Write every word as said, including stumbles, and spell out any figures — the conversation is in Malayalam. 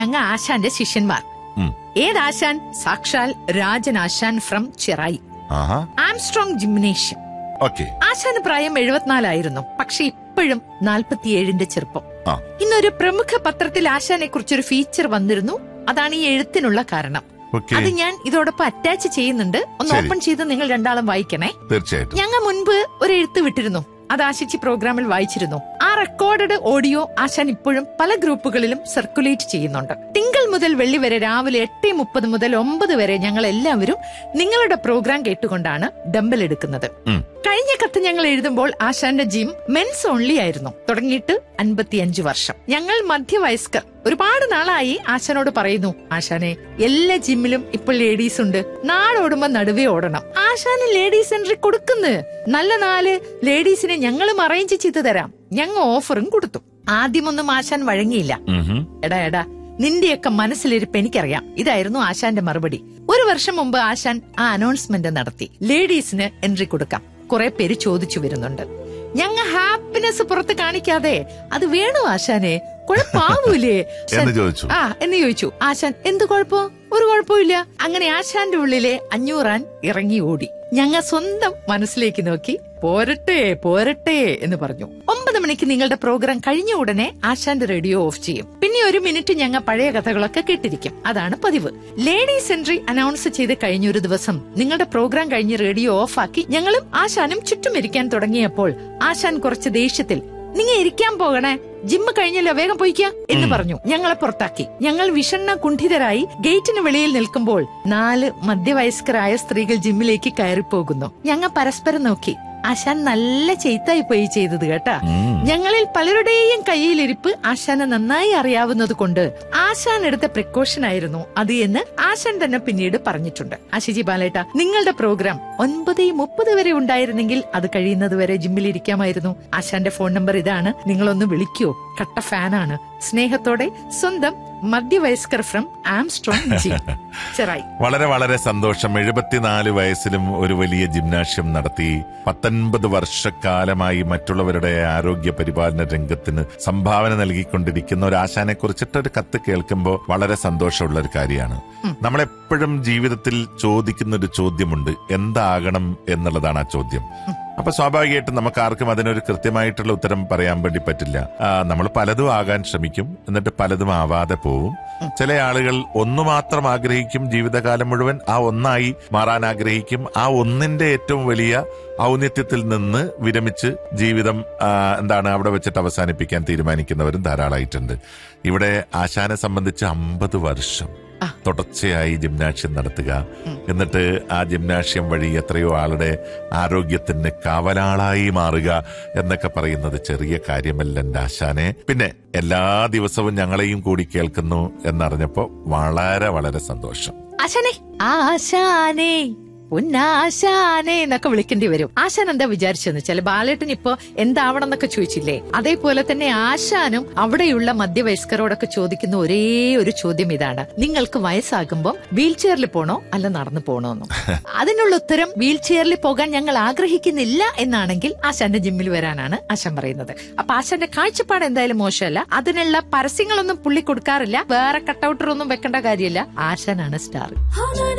അങ്ങ് ആശാന്റെ ശിഷ്യന്മാർ. ഏതാശാൻ? സാക്ഷാൽ രാജൻ ആശാൻ ഫ്രം ചെറായി, ആംസ്ട്രോങ് ജിംനേഷ്യം. ആശാന് പ്രായം എഴുപത്തിനാലായിരുന്നു, പക്ഷെ ഇപ്പോഴും നാൽപ്പത്തിയേഴിന്റെ ചെറുപ്പം. ഇന്നൊരു പ്രമുഖ പത്രത്തിൽ ആശാനെ കുറിച്ചൊരു ഫീച്ചർ വന്നിരുന്നു. അതാണ് ഈ എഴുത്തിനുള്ള കാരണം. അത് ഞാൻ ഇതോടൊപ്പം അറ്റാച്ച് ചെയ്യുന്നുണ്ട്. ഒന്ന് ഓപ്പൺ ചെയ്ത് നിങ്ങൾ രണ്ടാളും വായിക്കണേ. തീർച്ചയായിട്ടും. ഞങ്ങൾ മുൻപ് ഒരു എഴുത്ത് വിട്ടിരുന്നു, അത് ആശിച്ചി പ്രോഗ്രാമിൽ വായിച്ചിരുന്നു. ആ റെക്കോർഡഡ് ഓഡിയോ ആശാൻ ഇപ്പോഴും പല ഗ്രൂപ്പുകളിലും സർക്കുലേറ്റ് ചെയ്യുന്നുണ്ട്. തിങ്കൾ മുതൽ വെള്ളി വരെ രാവിലെ എട്ട് മുപ്പത് മുതൽ ഒമ്പത് വരെ ഞങ്ങൾ എല്ലാവരും നിങ്ങളുടെ പ്രോഗ്രാം കേട്ടുകൊണ്ടാണ് ഡംബൽ എടുക്കുന്നത്. കഴിഞ്ഞ കത്ത് ഞങ്ങൾ എഴുതുമ്പോൾ ആശാന്റെ ജിം മെൻസ് ഓൺലി ആയിരുന്നു. തുടങ്ങിയിട്ട് അൻപത്തിയഞ്ചു വർഷം. ഞങ്ങൾ മധ്യവയസ്കർ. ഒരുപാട് നാളായി ആശാനോട് പറയുന്നു, ആശാനെ എല്ലാ ജിമ്മിലും ഇപ്പോൾ ലേഡീസ് ഉണ്ട്, നാടോടുമ്പോ നടുവേ ഓടണം. ആശാന് ലേഡീസ് എൻട്രി കൊടുക്കുന്നു. നല്ല നാല് ലേഡീസിനെ ഞങ്ങളും അറേഞ്ച് ചെയ്തു തരാം. ഞങ്ങൾ ഓഫറും കൊടുത്തു. ആദ്യമൊന്നും ആശാൻ വഴങ്ങിയില്ല. എടാ എടാ നിന്റെയൊക്കെ മനസ്സിലിരിപ്പ് എനിക്കറിയാം, ഇതായിരുന്നു ആശാന്റെ മറുപടി. ഒരു വർഷം മുമ്പ് ആശാൻ ആ അനൗൺസ്മെന്റ് നടത്തി, ലേഡീസിന് എൻട്രി കൊടുക്കാം. കുറെ പേര് ചോദിച്ചു വരുന്നുണ്ട്. ഞങ്ങ ഹാപ്പിനെസ് പുറത്ത് കാണിക്കാതെ അത് വേണോ ആശാനെ? കുഴപ്പാവൂലേ ആ എന്ന് ചോദിച്ചു. ആശാൻ എന്ത് കുഴപ്പം? ഒരു കുഴപ്പമില്ല. അങ്ങനെ ആശാന്റെ ഉള്ളിലെ അഞ്ഞൂറാൻ ഇറങ്ങി ഓടി. ഞങ്ങ സ്വന്തം മനസ്സിലേക്ക് നോക്കി പോരട്ടെ പോരട്ടെ എന്ന് പറഞ്ഞു. ഒമ്പത് മണിക്ക് നിങ്ങളുടെ പ്രോഗ്രാം കഴിഞ്ഞ ഉടനെ ആശാന്റെ റേഡിയോ ഓഫ് ചെയ്യും. പിന്നെ ഒരു മിനിറ്റ് ഞങ്ങൾ പഴയ കഥകളൊക്കെ കേട്ടിരിക്കും. അതാണ് പതിവ്. ലേഡീസ് എൻട്രി അനൗൺസ് ചെയ്ത് കഴിഞ്ഞ ഒരു ദിവസം നിങ്ങളുടെ പ്രോഗ്രാം കഴിഞ്ഞ് റേഡിയോ ഓഫ് ആക്കി ഞങ്ങളും ആശാനും ചുറ്റുമിരിക്കാൻ തുടങ്ങിയപ്പോൾ ആശാൻ കുറച്ച് ദേഷ്യത്തിൽ, നിങ്ങ ഇരിക്കാൻ പോകണേ, ജിമ്മ് കഴിഞ്ഞല്ലോ, വേഗം പോയിക്ക എന്ന് പറഞ്ഞു. ഞങ്ങളെ പുറത്താക്കി. ഞങ്ങൾ വിഷണ്ണ കുണ്ഠിതരായി ഗേറ്റിന് വെളിയിൽ നിൽക്കുമ്പോൾ നാല് മധ്യവയസ്കരായ സ്ത്രീകൾ ജിമ്മിലേക്ക് കയറിപ്പോകുന്നു. ഞങ്ങൾ പരസ്പരം നോക്കി. ആശാൻ നല്ല ചെയ്ത്തായി പോയി ചെയ്തത് കേട്ടാ. ഞങ്ങളിൽ പലരുടെയും കയ്യിലിരിപ്പ് ആശാന് നന്നായി അറിയാവുന്നത് കൊണ്ട് ആശാൻ എടുത്ത പ്രിക്കോഷൻ ആയിരുന്നു അത് എന്ന് ആശാൻ തന്നെ പിന്നീട് പറഞ്ഞിട്ടുണ്ട്. ആശിജി ബാലേട്ട, നിങ്ങളുടെ പ്രോഗ്രാം ഒൻപത് മുപ്പത് വരെ ഉണ്ടായിരുന്നെങ്കിൽ അത് കഴിയുന്നത് വരെ ജിമ്മിൽ ഇരിക്കാമായിരുന്നു. ആശാന്റെ ഫോൺ നമ്പർ ഇതാണ്, നിങ്ങളൊന്ന് വിളിക്കോ. കട്ട ഫാനാണ്. സ്നേഹത്തോടെ സ്വന്തം മധ്യവയസ്കർ ഫ്രം ആംസ്ട്രോങ് ജിം, ചെറായി. വളരെ വളരെ സന്തോഷം. എഴുപത്തിനാല് വയസ്സിലും ഒരു വലിയ ജിംനാഷ്യം നടത്തി പത്തൊൻപത് വർഷക്കാലമായി മറ്റുള്ളവരുടെ ആരോഗ്യ പരിപാലന രംഗത്തിന് സംഭാവന നൽകിക്കൊണ്ടിരിക്കുന്ന ഒരു ആശാനെ കുറിച്ചിട്ടൊരു കത്ത് കേൾക്കുമ്പോൾ വളരെ സന്തോഷമുള്ള ഒരു കാര്യമാണ്. നമ്മളെപ്പോഴും ജീവിതത്തിൽ ചോദിക്കുന്ന ഒരു ചോദ്യമുണ്ട്, എന്താകണം എന്നുള്ളതാണ് ആ ചോദ്യം. അപ്പൊ സ്വാഭാവികമായിട്ടും നമുക്ക് ആർക്കും അതിനൊരു കൃത്യമായിട്ടുള്ള ഉത്തരം പറയാൻ വേണ്ടി പറ്റില്ല. നമ്മൾ പലതും ആകാൻ ശ്രമിക്കും, എന്നിട്ട് പലതും ആവാതെ പോവും. ചില ആളുകൾ ഒന്നു മാത്രം ആഗ്രഹിക്കും, ജീവിതകാലം മുഴുവൻ ആ ഒന്നായി മാറാൻ ആഗ്രഹിക്കും. ആ ഒന്നിന്റെ ഏറ്റവും വലിയ ഔന്നത്യത്തിൽ നിന്ന് വിരമിച്ച് ജീവിതം എന്താണ് അവിടെ വെച്ചിട്ട് അവസാനിപ്പിക്കാൻ തീരുമാനിക്കുന്നവരും ധാരാളമായിട്ടുണ്ട്. ഇവിടെ ആശാനെ സംബന്ധിച്ച് അമ്പത് വർഷം തുടർച്ചയായി ജിംനാഷ്യം നടത്തുക, എന്നിട്ട് ആ ജിംനാഷ്യം വഴി എത്രയോ ആളുടെ ആരോഗ്യത്തിന് കാവലാളായി മാറുക എന്നൊക്കെ പറയുന്നത് ചെറിയ കാര്യമല്ല എന്റെ ആശാനെ. പിന്നെ എല്ലാ ദിവസവും ഞങ്ങളെയും കൂടി കേൾക്കുന്നു എന്നറിഞ്ഞപ്പോ വളരെ വളരെ സന്തോഷം. ആശാനെ ആശാനെ പൊന്നാശാനെ എന്നൊക്കെ വിളിക്കേണ്ടി വരും. ആശാൻ എന്താ വിചാരിച്ചെന്ന് വെച്ചാൽ, ബാലേട്ടൻ ഇപ്പൊ എന്താവണം എന്നൊക്കെ ചോദിച്ചില്ലേ, അതേപോലെ തന്നെ ആശാനും അവിടെയുള്ള മധ്യവയസ്കരോടൊക്കെ ചോദിക്കുന്ന ഒരേ ഒരു ചോദ്യം ഇതാണ്, നിങ്ങൾക്ക് വയസ്സാകുമ്പോൾ വീൽ ചെയറിൽ പോണോ അല്ല നടന്നു പോണോന്നും. അതിനുള്ള ഉത്തരം വീൽ ചെയറിൽ പോകാൻ ഞങ്ങൾ ആഗ്രഹിക്കുന്നില്ല എന്നാണെങ്കിൽ ആശാന്റെ ജിമ്മിൽ വരാനാണ് ആശാൻ പറയുന്നത്. അപ്പൊ ആശാന്റെ കാഴ്ചപ്പാട് എന്തായാലും മോശമല്ല. അതിനുള്ള പരസ്യങ്ങളൊന്നും പുള്ളി കൊടുക്കാറില്ല, വേറെ കട്ടൗട്ടറൊന്നും വെക്കേണ്ട കാര്യമില്ല. ആശാനാണ് സ്റ്റാർ.